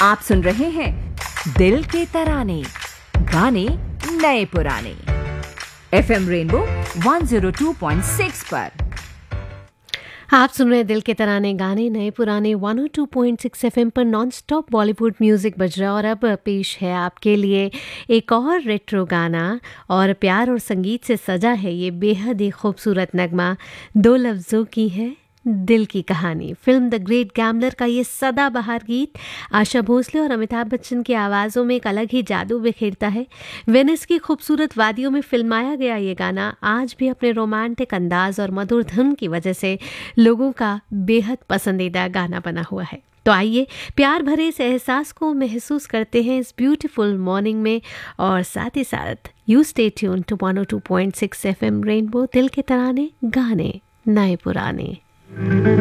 आप सुन रहे हैं दिल के तराने, गाने नए पुराने, FM रेनबो 102.6 पर। आप सुन रहे हैं दिल के तराने, गाने नए पुराने 102.6 FM पर नॉन स्टॉप बॉलीवुड म्यूजिक बज रहा है। और अब पेश है आपके लिए एक और रेट्रो गाना, और प्यार और संगीत से सजा है ये बेहद ही खूबसूरत नगमा। दो लफ्ज़ों की है दिल की कहानी। फिल्म द ग्रेट गैम्बलर का ये सदाबहार गीत आशा भोसले और अमिताभ बच्चन की आवाज़ों में एक अलग ही जादू बिखेरता है। वेनिस की खूबसूरत वादियों में फिल्माया गया ये गाना आज भी अपने रोमांटिक अंदाज और मधुर धुन की वजह से लोगों का बेहद पसंदीदा गाना बना हुआ है। तो आइए प्यार भरे इस एहसास को महसूस करते हैं इस ब्यूटीफुल मॉर्निंग में, और साथ ही साथ you stay tune to 102.6 FM rainbow, दिल के तराने, गाने नए पुराने।